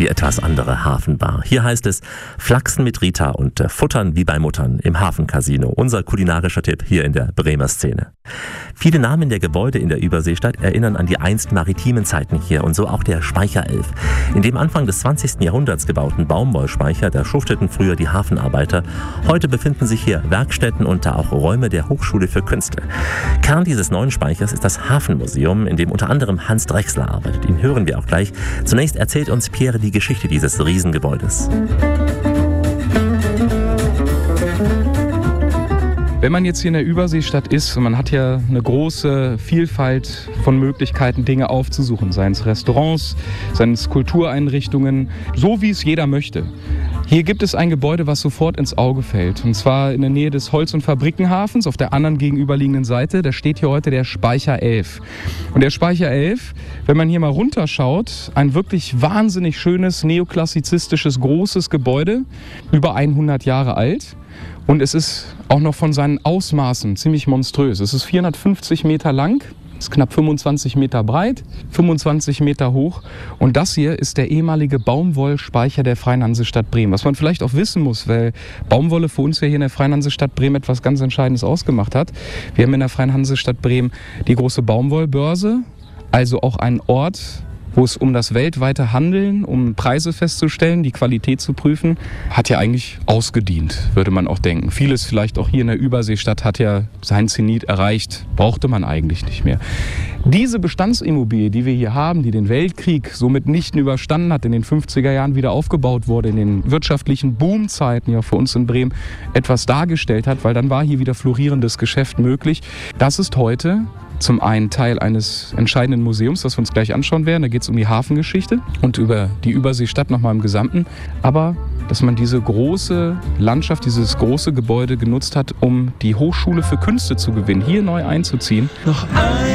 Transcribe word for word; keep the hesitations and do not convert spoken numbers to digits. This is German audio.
die etwas andere Hafenbar. Hier heißt es Flachsen mit Rita und äh, Futtern wie bei Muttern im Hafencasino. Unser kulinarischer Tipp hier in der Bremer Szene. Viele Namen der Gebäude in der Überseestadt erinnern an die einst maritimen Zeiten hier und so auch der Speicher elf. In dem Anfang des zwanzigsten Jahrhunderts gebauten Baumwollspeicher, da schufteten früher die Hafenarbeiter. Heute befinden sich hier Werkstätten und da auch Räume der Hochschule für Künste. Kern dieses neuen Speichers ist das Hafenmuseum, in dem unter anderem Hans Drechsler arbeitet. Ihn hören wir auch gleich. Zunächst erzählt uns Pierre die Geschichte dieses Riesengebäudes. Wenn man jetzt hier in der Überseestadt ist und man hat ja eine große Vielfalt von Möglichkeiten, Dinge aufzusuchen, seien es Restaurants, seien es Kultureinrichtungen, so wie es jeder möchte. Hier gibt es ein Gebäude, was sofort ins Auge fällt. Und zwar in der Nähe des Holz- und Fabrikenhafens, auf der anderen gegenüberliegenden Seite. Da steht hier heute der Speicher elf. Und der Speicher elf, wenn man hier mal runterschaut, ein wirklich wahnsinnig schönes, neoklassizistisches, großes Gebäude, über hundert Jahre alt. Und es ist auch noch von seinen Ausmaßen ziemlich monströs. Es ist vierhundertfünfzig Meter lang, ist knapp fünfundzwanzig Meter breit, fünfundzwanzig Meter hoch. Und das hier ist der ehemalige Baumwollspeicher der Freien Hansestadt Bremen. Was man vielleicht auch wissen muss, weil Baumwolle für uns ja hier in der Freien Hansestadt Bremen etwas ganz Entscheidendes ausgemacht hat. Wir haben in der Freien Hansestadt Bremen die große Baumwollbörse, also auch einen Ort, wo es um das weltweite Handeln, um Preise festzustellen, die Qualität zu prüfen, hat ja eigentlich ausgedient, würde man auch denken. Vieles vielleicht auch hier in der Überseestadt hat ja seinen Zenit erreicht, brauchte man eigentlich nicht mehr. Diese Bestandsimmobilie, die wir hier haben, die den Weltkrieg so mitnichten überstanden hat, in den fünfziger Jahren wieder aufgebaut wurde, in den wirtschaftlichen Boomzeiten ja für uns in Bremen etwas dargestellt hat, weil dann war hier wieder florierendes Geschäft möglich. Das ist heute zum einen Teil eines entscheidenden Museums, das wir uns gleich anschauen werden. Da geht es um die Hafengeschichte und über die Überseestadt nochmal im Gesamten. Aber dass man diese große Landschaft, dieses große Gebäude genutzt hat, um die Hochschule für Künste zu gewinnen, hier neu einzuziehen. Noch ein